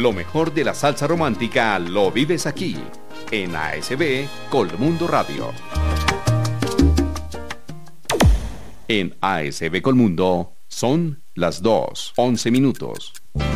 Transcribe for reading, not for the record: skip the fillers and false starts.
Lo mejor de la salsa romántica lo vives aquí, en ASB Colmundo Radio. En ASB Colmundo son las 2:11 minutos.